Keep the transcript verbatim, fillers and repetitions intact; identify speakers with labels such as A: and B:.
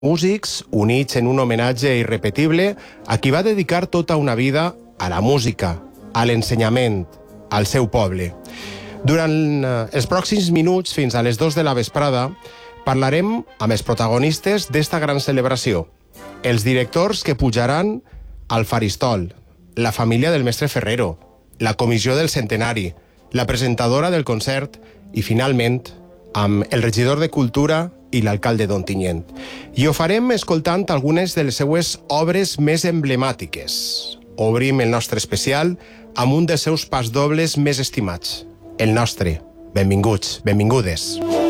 A: músics units en un homenatge irrepetible a qui va dedicar tota una vida a la música, a l'ensenyament, al seu poble. Durant els pròxims minuts, fins a les dues de la vesprada, parlarem amb els protagonistes d'esta gran celebració, els directors que pujaran al faristol, la família del mestre Ferrero, la comissió del centenari, la presentadora del concert i, finalment, amb el regidor de Cultura i l'alcalde d'Ontinyent. I ho farem escoltant algunes de les seues obres més emblemàtiques. Obrim el nostre especial amb un dels seus pasdobles més estimats, el nostre. Benvinguts, benvingudes.